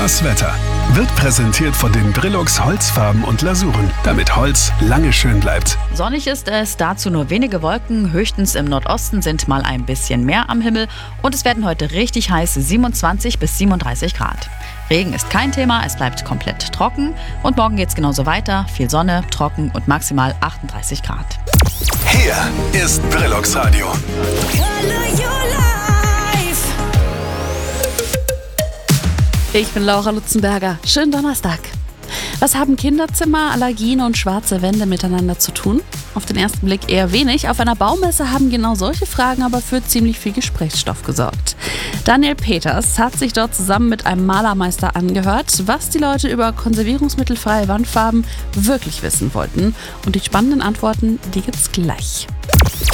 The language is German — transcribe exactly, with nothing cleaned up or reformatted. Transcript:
Das Wetter wird präsentiert von den Brillux Holzfarben und Lasuren, damit Holz lange schön bleibt. Sonnig ist es, dazu nur wenige Wolken, höchstens im Nordosten sind mal ein bisschen mehr am Himmel und es werden heute richtig heiß, siebenundzwanzig bis siebenunddreißig Grad. Regen ist kein Thema, es bleibt komplett trocken und morgen geht's genauso weiter, viel Sonne, trocken und maximal achtunddreißig Grad. Hier ist Brillux Radio. Ich bin Laura Lutzenberger. Schönen Donnerstag. Was haben Kinderzimmer, Allergien und schwarze Wände miteinander zu tun? Auf den ersten Blick eher wenig. Auf einer Baumesse haben genau solche Fragen aber für ziemlich viel Gesprächsstoff gesorgt. Daniel Peters hat sich dort zusammen mit einem Malermeister angehört, was die Leute über konservierungsmittelfreie Wandfarben wirklich wissen wollten. Und die spannenden Antworten, die gibt's gleich.